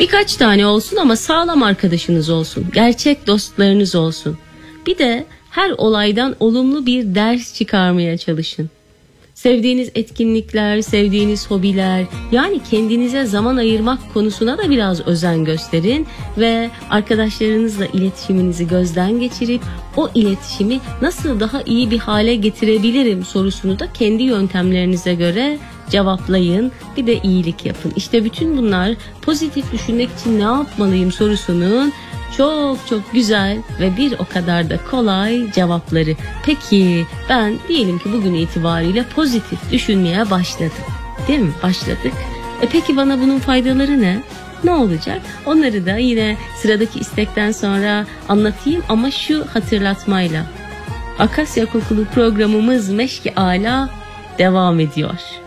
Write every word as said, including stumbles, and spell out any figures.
Birkaç tane olsun ama sağlam arkadaşınız olsun. Gerçek dostlarınız olsun. Bir de her olaydan olumlu bir ders çıkarmaya çalışın. Sevdiğiniz etkinlikler, sevdiğiniz hobiler, yani kendinize zaman ayırmak konusuna da biraz özen gösterin ve arkadaşlarınızla iletişiminizi gözden geçirip o iletişimi nasıl daha iyi bir hale getirebilirim sorusunu da kendi yöntemlerinize göre cevaplayın. Bir de iyilik yapın. İşte bütün bunlar pozitif düşünmek için ne yapmalıyım sorusunun çok çok güzel ve bir o kadar da kolay cevapları. Peki ben diyelim ki bugün itibariyle pozitif düşünmeye başladım. Değil mi? Başladık. E peki bana bunun faydaları ne? Ne olacak? Onları da yine sıradaki istekten sonra anlatayım ama şu hatırlatmayla. Akasya Kokulu programımız Meşk-i Ala devam ediyor.